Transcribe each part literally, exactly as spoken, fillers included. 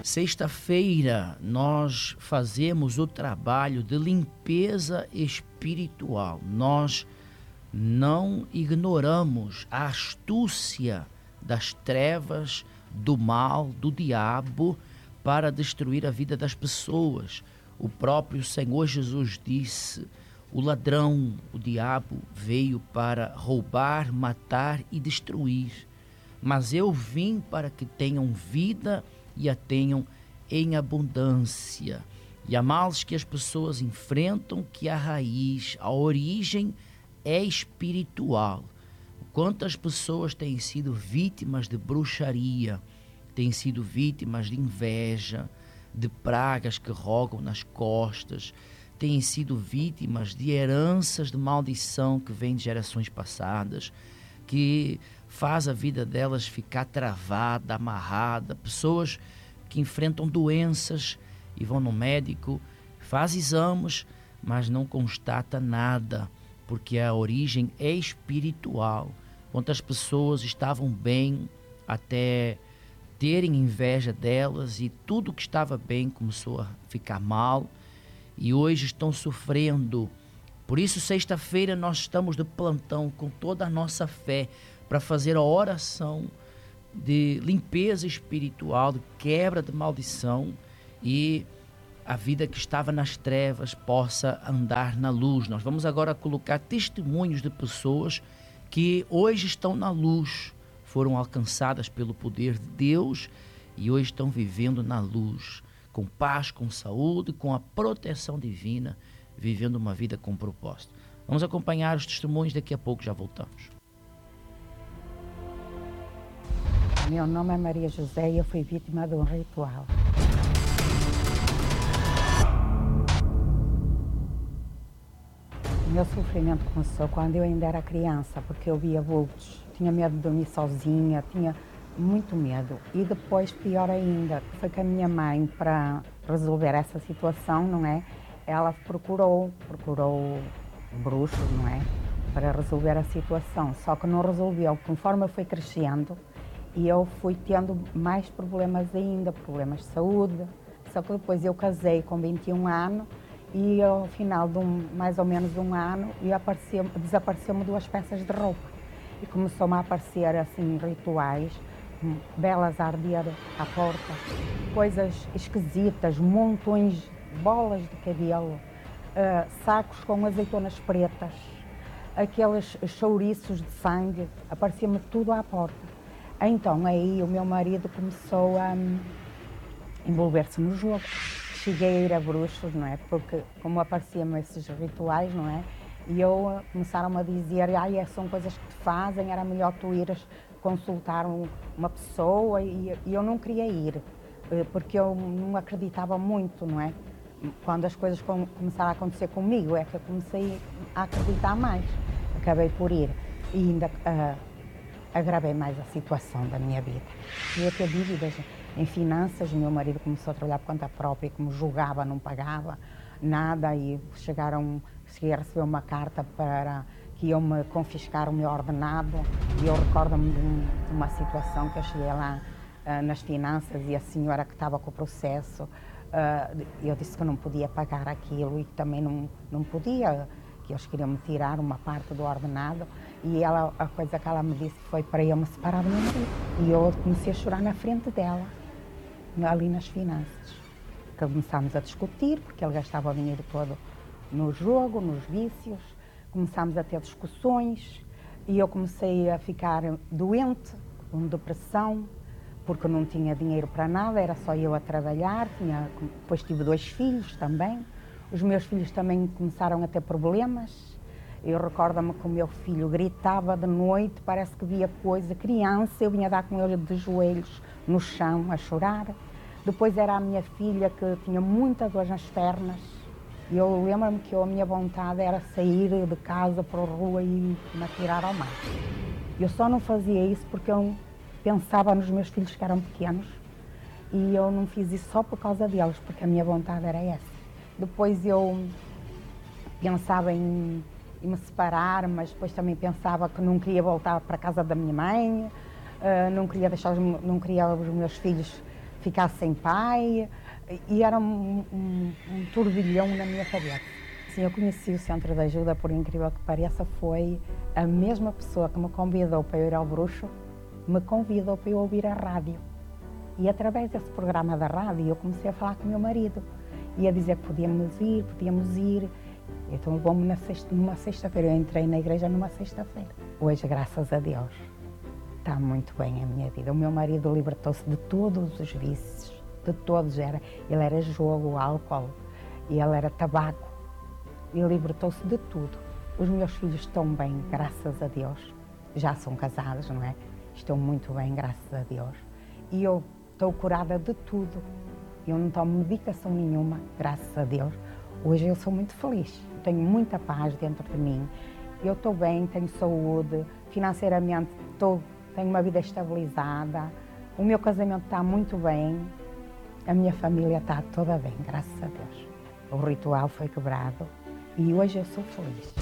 Sexta-feira nós fazemos o trabalho de limpeza espiritual. Nós não ignoramos a astúcia das trevas, do mal, do diabo para destruir a vida das pessoas. O próprio Senhor Jesus disse: o ladrão, o diabo, veio para roubar, matar e destruir. Mas eu vim para que tenham vida e a tenham em abundância. E há males que as pessoas enfrentam que a raiz, a origem é espiritual. Quantas pessoas têm sido vítimas de bruxaria, têm sido vítimas de inveja, de pragas que rogam nas costas, têm sido vítimas de heranças de maldição que vêm de gerações passadas, que faz a vida delas ficar travada, amarrada. Pessoas que enfrentam doenças e vão no médico, faz exames, mas não constata nada, porque a origem é espiritual. Quantas pessoas estavam bem até terem inveja delas e tudo que estava bem começou a ficar mal e hoje estão sofrendo. Por isso, sexta-feira nós estamos de plantão com toda a nossa fé para fazer a oração de limpeza espiritual, de quebra de maldição, e a vida que estava nas trevas possa andar na luz. Nós vamos agora colocar testemunhos de pessoas que hoje estão na luz, foram alcançadas pelo poder de Deus e hoje estão vivendo na luz, com paz, com saúde, com a proteção divina, vivendo uma vida com propósito. Vamos acompanhar os testemunhos, daqui a pouco já voltamos. Meu nome é Maria José e eu fui vítima de um ritual. O meu sofrimento começou quando eu ainda era criança, porque eu via vultos, tinha medo de dormir sozinha, tinha muito medo. E depois, pior ainda, foi que a minha mãe, para resolver essa situação, não é? Ela procurou, procurou bruxos, não é? Para resolver a situação, só que não resolveu. Conforme eu fui crescendo, e eu fui tendo mais problemas ainda, problemas de saúde. Só que depois eu casei com vinte e um anos e ao final de um, mais ou menos um ano desapareceu-me duas peças de roupa. E começou-me a aparecer assim rituais, velas a arder à porta, coisas esquisitas, montões de bolas de cabelo, uh, sacos com azeitonas pretas, aqueles chouriços de sangue, aparecia-me tudo à porta. Então aí o meu marido começou a um, envolver-se no jogo. Cheguei a ir a bruxos, não é? Porque como apareciam esses rituais, não é? E eu começaram a dizer, ai, são coisas que te fazem, era melhor tu ires consultar um, uma pessoa, e, e eu não queria ir, porque eu não acreditava muito, não é? Quando as coisas com, começaram a acontecer comigo, é que eu comecei a acreditar mais. Acabei por ir e ainda uh, agravei mais a situação da minha vida. Eu ia ter dívidas em finanças, o meu marido começou a trabalhar por conta própria, e como julgava, não pagava nada, e chegaram, cheguei a receber uma carta para que iam me confiscar o meu ordenado, e eu recordo-me de, um, de uma situação que eu cheguei lá uh, nas finanças, e a senhora que estava com o processo, uh, eu disse que não podia pagar aquilo e que também não, não podia, que eles queriam me tirar uma parte do ordenado, e ela, a coisa que ela me disse foi para eu me separar do meu marido. E eu comecei a chorar na frente dela, ali nas finanças. Começámos a discutir, porque ele gastava o dinheiro todo no jogo, nos vícios. Começámos a ter discussões e eu comecei a ficar doente, com depressão, porque não tinha dinheiro para nada, era só eu a trabalhar. Tinha, depois tive dois filhos também. Os meus filhos também começaram a ter problemas. Eu recordo-me que o meu filho gritava de noite, parece que via coisa, criança, eu vinha dar com ele de joelhos no chão a chorar. Depois era a minha filha que tinha muita dor nas pernas. E eu lembro-me que eu, a minha vontade era sair de casa para a rua e me atirar ao mar. Eu só não fazia isso porque eu pensava nos meus filhos que eram pequenos, e eu não fiz isso só por causa deles, porque a minha vontade era essa. Depois eu pensava em e me separar, mas depois também pensava que não queria voltar para a casa da minha mãe, uh, não queria deixar os, não queria os meus filhos ficar sem pai, e era um, um, um turbilhão na minha cabeça. Sim, eu conheci o Centro de Ajuda, por incrível que pareça, foi a mesma pessoa que me convidou para eu ir ao bruxo, me convidou para eu ouvir a rádio. E através desse programa da rádio eu comecei a falar com o meu marido. E a dizer que podíamos ir, podíamos ir. Então levou-me na sexta, numa sexta-feira, eu entrei na igreja numa sexta-feira. Hoje, graças a Deus, está muito bem a minha vida. O meu marido libertou-se de todos os vícios, de todos. Era, ele era jogo, álcool, e ele era tabaco. E libertou-se de tudo. Os meus filhos estão bem, graças a Deus. Já são casados, não é? Estão muito bem, graças a Deus. E eu estou curada de tudo. Eu não tomo medicação nenhuma, graças a Deus. Hoje eu sou muito feliz. Tenho muita paz dentro de mim. Eu estou bem, tenho saúde. Financeiramente estou, tenho uma vida estabilizada. O meu casamento está muito bem. A minha família está toda bem, graças a Deus. O ritual foi quebrado e hoje eu sou feliz.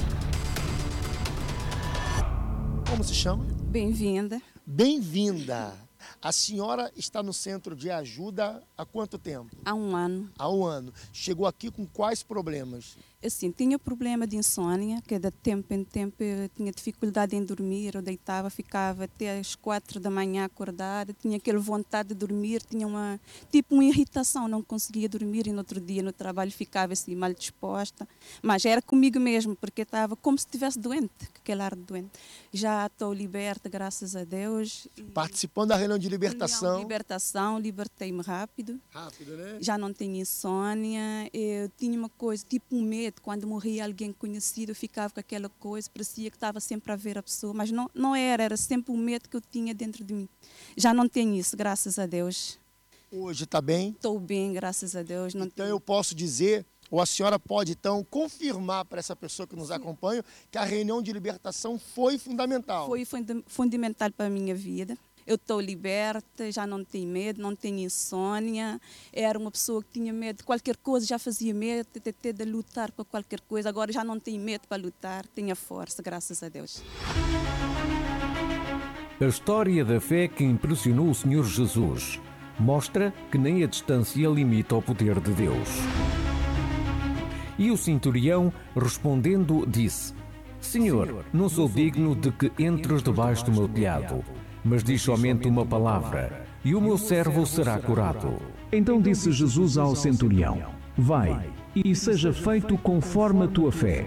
Como se chama? Bem-vinda. Bem-vinda. A senhora está no Centro de Ajuda há quanto tempo? Há um ano. Há um ano. Chegou aqui com quais problemas? Assim, tinha problema de insônia, que de tempo em tempo eu tinha dificuldade em dormir, eu deitava, ficava até às quatro da manhã acordada, tinha aquela vontade de dormir, tinha uma, tipo uma irritação, não conseguia dormir e no outro dia no trabalho ficava assim mal disposta, mas era comigo mesmo, porque estava como se estivesse doente, aquele ar de doente. Já estou liberta, graças a Deus. Participando da reunião de libertação. Reunião de libertação, libertei-me rápido. Rápido, né? Já não tenho insônia, eu tinha uma coisa, tipo um medo. Quando morria alguém conhecido, eu ficava com aquela coisa, parecia que estava sempre a ver a pessoa, mas não, não era, era sempre um medo que eu tinha dentro de mim. Já não tenho isso, graças a Deus. Hoje está bem? Estou bem, graças a Deus. Não então tenho... eu posso dizer, ou a senhora pode então confirmar para essa pessoa que nos Sim. acompanha, que a reunião de libertação foi fundamental. Foi fund fundamental para a minha vida. Eu estou liberta, já não tenho medo, não tenho insônia. Era uma pessoa que tinha medo de qualquer coisa, já fazia medo até de lutar por qualquer coisa. Agora já não tenho medo para lutar, tenho a força, graças a Deus. A história da fé que impressionou o Senhor Jesus mostra que nem a distância limita o poder de Deus. E o centurião, respondendo, disse: Senhor, não sou digno de que entres debaixo do meu telhado, mas diz somente uma palavra, e o meu servo será curado. Então disse Jesus ao centurião: Vai, e seja feito conforme a tua fé.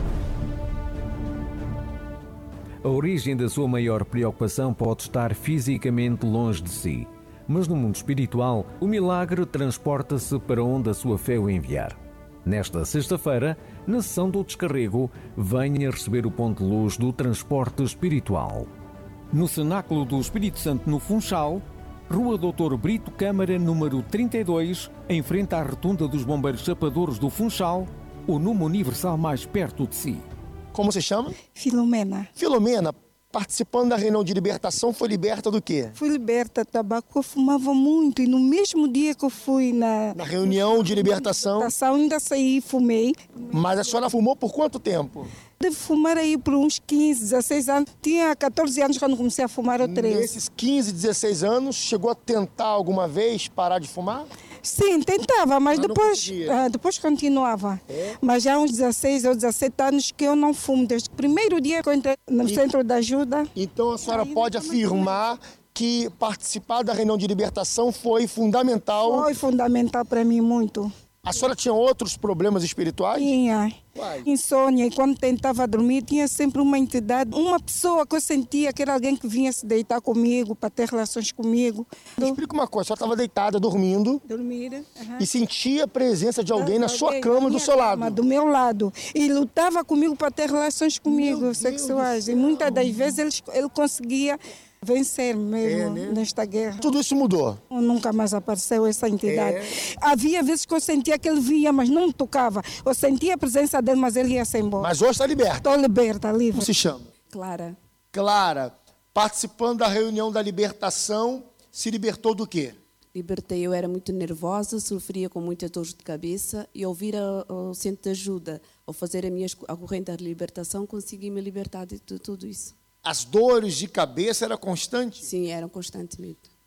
A origem da sua maior preocupação pode estar fisicamente longe de si, mas no mundo espiritual, o milagre transporta-se para onde a sua fé o enviar. Nesta sexta-feira, na sessão do descarrego, venha receber o ponto de luz do transporte espiritual. No Cenáculo do Espírito Santo, no Funchal, Rua doutor Brito Câmara, número trinta e dois, em frente à rotunda dos Bombeiros Chapadores do Funchal, o número universal mais perto de si. Como se chama? Filomena. Filomena, participando da reunião de libertação, foi liberta do quê? Fui liberta do tabaco, eu fumava muito e no mesmo dia que eu fui na... Na reunião de libertação? libertação ainda saí e fumei. Mas a senhora fumou por quanto tempo? Devo fumar aí por uns quinze, dezesseis anos. Tinha catorze anos quando comecei a fumar, ou treze. Nesses quinze, dezesseis anos, chegou a tentar alguma vez parar de fumar? Sim, tentava, mas, mas depois, ah, depois continuava. É? Mas já há uns dezesseis ou dezessete anos que eu não fumo. Desde o primeiro dia que eu entrei no e, Centro de Ajuda. Então a senhora pode afirmar que participar da reunião de libertação foi fundamental? Foi fundamental para mim, muito. A senhora tinha outros problemas espirituais? Tinha. Quais? Insônia. E quando tentava dormir, tinha sempre uma entidade, uma pessoa que eu sentia que era alguém que vinha se deitar comigo, para ter relações comigo. Me explica uma coisa, a senhora estava deitada, dormindo. Dormir. Uhum. E sentia a presença de alguém da, na sua alguém, cama, do seu lado? Cama, do meu lado. E lutava comigo para ter relações comigo, meu sexuais. E muitas das vezes ele, ele conseguia vencer mesmo é, né? nesta guerra. Tudo isso mudou? Nunca mais apareceu essa entidade. É. Havia vezes que eu sentia que ele vinha, mas não me tocava. Eu sentia a presença dele, mas ele ia-se embora. Mas hoje está liberta? Estou liberta, livre. Como se chama? Clara. Clara, participando da reunião da libertação, se libertou do quê? Libertei, eu era muito nervosa, sofria com muitas dores de cabeça e ao vir ao centro de ajuda, ao fazer a minha a corrente da libertação, consegui me libertar de tudo isso. As dores de cabeça eram constantes? Sim, eram constantemente.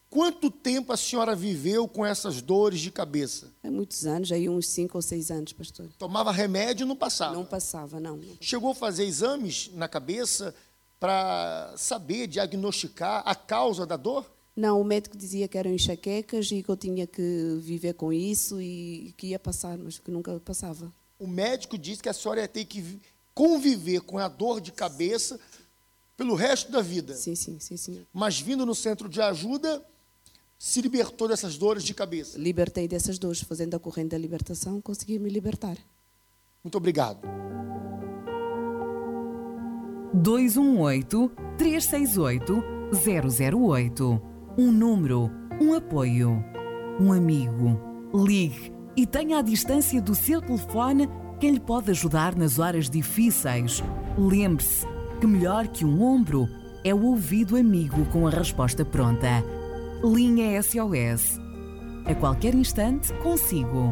Quanto tempo a senhora viveu com essas dores de cabeça? Há muitos anos, aí uns cinco ou seis anos, pastor. Tomava remédio e não passava? Não passava, não. Chegou a fazer exames na cabeça para saber, diagnosticar a causa da dor? Não, o médico dizia que eram enxaquecas e que eu tinha que viver com isso e que ia passar, mas que nunca passava. O médico disse que a senhora ia ter que conviver com a dor de cabeça pelo resto da vida. Sim, sim, sim, senhor. Mas vindo no centro de ajuda, se libertou dessas dores de cabeça. Libertei dessas dores, fazendo a corrente da libertação, consegui me libertar. Muito obrigado. dois um oito, três seis oito, zero zero oito. Um número, um apoio, um amigo. Ligue e tenha à distância do seu telefone quem lhe pode ajudar nas horas difíceis. Lembre-se que melhor que um ombro é o ouvido amigo com a resposta pronta. Linha S O S. A qualquer instante, consigo.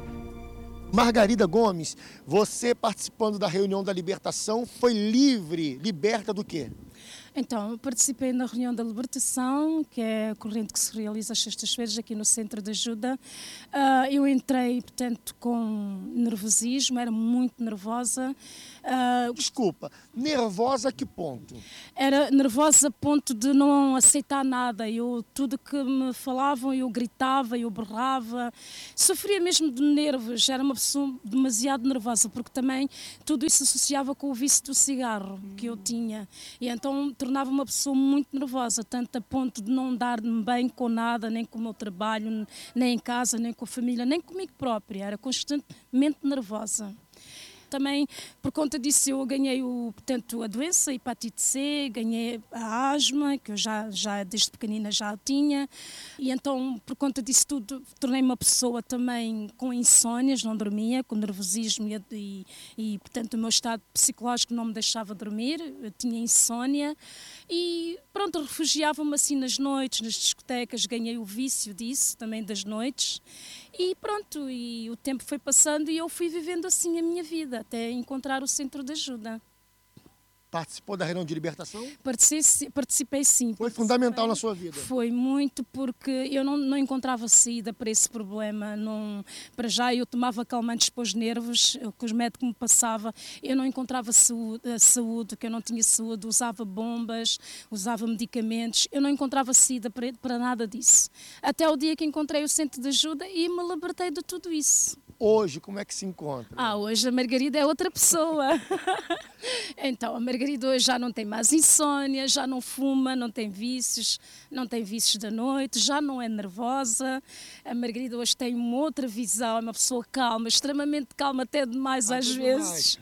Margarida Gomes, você participando da reunião da libertação, foi livre, liberta do quê? Então, eu participei na reunião da libertação, que é a corrente que se realiza às sextas-feiras aqui no Centro de Ajuda. Uh, eu entrei, portanto, com nervosismo, era muito nervosa. Uh, Desculpa, nervosa a que ponto? Era nervosa a ponto de não aceitar nada. Eu, tudo que me falavam, eu gritava, eu berrava. Sofria mesmo de nervos, era uma pessoa demasiado nervosa, porque também tudo isso se associava com o vício do cigarro que eu tinha. E então tornava uma pessoa muito nervosa, tanto a ponto de não dar-me bem com nada, nem com o meu trabalho, nem em casa, nem com a família, nem comigo própria. Era constantemente nervosa. Também, por conta disso, eu ganhei o, portanto, a doença, a hepatite C, ganhei a asma, que eu já, já desde pequenina já tinha. E então, por conta disso tudo, tornei-me uma pessoa também com insónias, não dormia, com nervosismo e, e, e, portanto, o meu estado psicológico não me deixava dormir, eu tinha insónia. E pronto, refugiava-me assim nas noites, nas discotecas, ganhei o vício disso, também das noites. E pronto, e o tempo foi passando e eu fui vivendo assim a minha vida, até encontrar o Centro de Ajuda. Participou da reunião de libertação? Participei, participei sim. Foi fundamental na sua vida? Foi muito, porque eu não, não encontrava saída para esse problema. Não, para já eu tomava calmantes para os nervos, o que os médicos me passavam. Eu não encontrava saúde, saúde, que eu não tinha saúde, usava bombas, usava medicamentos. Eu não encontrava saída para, para nada disso. Até o dia que encontrei o Centro de Ajuda e me libertei de tudo isso. Hoje, como é que se encontra? Ah, hoje a Margarida é outra pessoa. Então, a Margarida hoje já não tem mais insônia, já não fuma, não tem vícios, não tem vícios da noite, já não é nervosa. A Margarida hoje tem uma outra visão, é uma pessoa calma, extremamente calma, até demais ah, às vezes.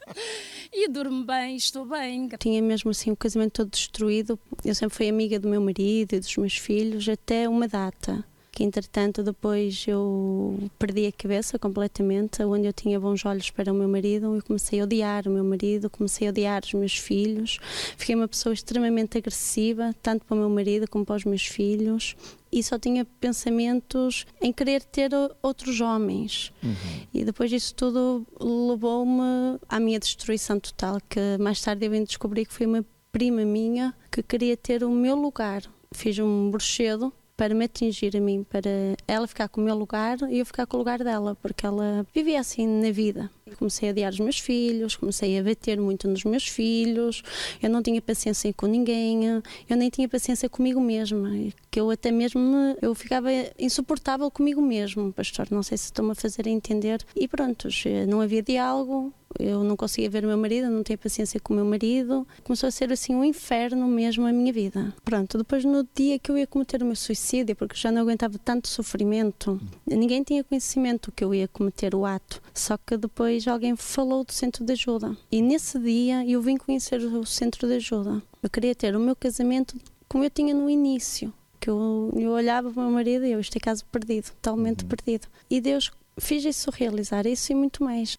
E durmo bem, estou bem. Tinha mesmo assim o casamento todo destruído. Eu sempre fui amiga do meu marido e dos meus filhos até uma data. Que entretanto depois eu perdi a cabeça completamente, onde eu tinha bons olhos para o meu marido, eu comecei a odiar o meu marido, comecei a odiar os meus filhos, fiquei uma pessoa extremamente agressiva, tanto para o meu marido como para os meus filhos, e só tinha pensamentos em querer ter outros homens. Uhum. E depois disso tudo levou-me à minha destruição total, que mais tarde eu vim descobrir que foi uma prima minha que queria ter o meu lugar. Fiz um bruxedo para me atingir a mim, para ela ficar com o meu lugar e eu ficar com o lugar dela, porque ela vivia assim na vida. Comecei a odiar os meus filhos, comecei a bater muito nos meus filhos, eu não tinha paciência com ninguém, eu nem tinha paciência comigo mesma, que eu até mesmo, eu ficava insuportável comigo mesmo, pastor, não sei se estou-me a fazer entender. E pronto, não havia diálogo, eu não conseguia ver o meu marido, não tinha paciência com o meu marido, começou a ser assim um inferno mesmo a minha vida. Pronto, depois no dia que eu ia cometer o meu suicídio, porque já não aguentava tanto sofrimento, ninguém tinha conhecimento que eu ia cometer o ato, só que depois alguém falou do Centro de Ajuda. E nesse dia eu vim conhecer o Centro de Ajuda. Eu queria ter o meu casamento como eu tinha no início, que eu, eu olhava para o meu marido e eu, este é caso perdido, totalmente uhum. perdido. E Deus fez isso realizar, isso e muito mais.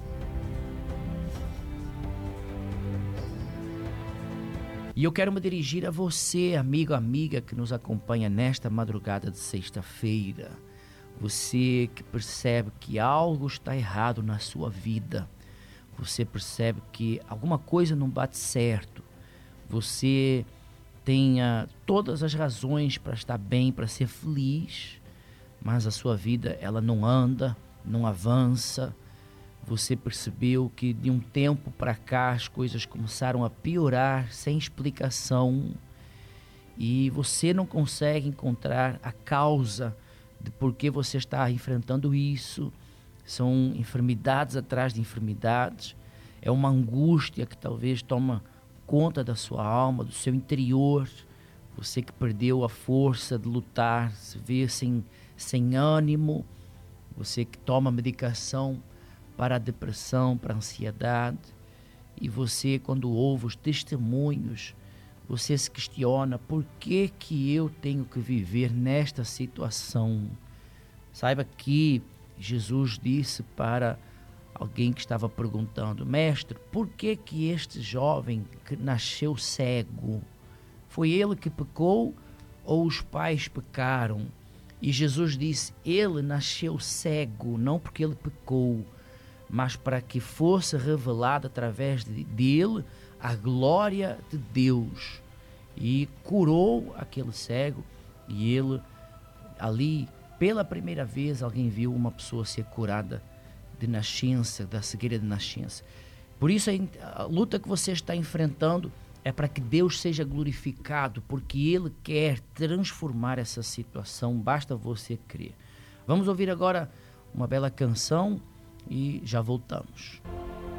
E eu quero me dirigir a você, amigo, amiga, que nos acompanha nesta madrugada de sexta-feira. Você que percebe que algo está errado na sua vida. Você percebe que alguma coisa não bate certo. Você tenha todas as razões para estar bem, para ser feliz, mas a sua vida ela não anda, não avança. Você percebeu que de um tempo para cá as coisas começaram a piorar sem explicação e você não consegue encontrar a causa de por que você está enfrentando isso. São enfermidades atrás de enfermidades, é uma angústia que talvez toma conta da sua alma, do seu interior. Você que perdeu a força de lutar, se vê sem, sem ânimo, você que toma medicação para a depressão, para a ansiedade, e você, quando ouve os testemunhos, você se questiona: por que que eu tenho que viver nesta situação? Saiba que Jesus disse para alguém que estava perguntando: mestre, por que que este jovem que nasceu cego, foi ele que pecou ou os pais pecaram? E Jesus disse: ele nasceu cego, não porque ele pecou, mas para que fosse revelada através de, dele a glória de Deus. E curou aquele cego, e ele ali, pela primeira vez, alguém viu uma pessoa ser curada de nascença, da cegueira de nascença. Por isso a luta que você está enfrentando é para que Deus seja glorificado, porque Ele quer transformar essa situação, basta você crer. Vamos ouvir agora uma bela canção e já voltamos.